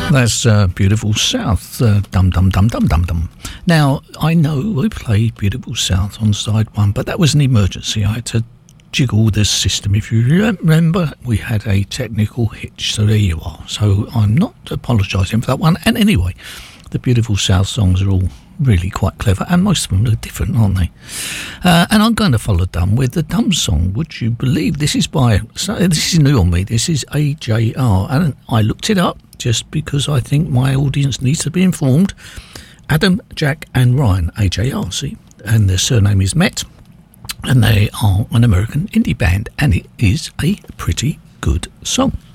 That's Beautiful South, Dum Dum Dum Dum Dum Dum. Now, I know we played Beautiful South on side one, but that was an emergency. I had to jiggle the system. If you remember, we had a technical hitch, so there you are. So I'm not apologising for that one. And anyway, the Beautiful South songs are all really quite clever, and most of them are different, aren't they? And I'm going to follow Dum with the Dum song. Would you believe this is new on me. This is AJR, and I looked it up just because I think my audience needs to be informed. Adam, Jack and Ryan, AJR, see, and their surname is Met, and they are an American indie band, and it is a pretty good song.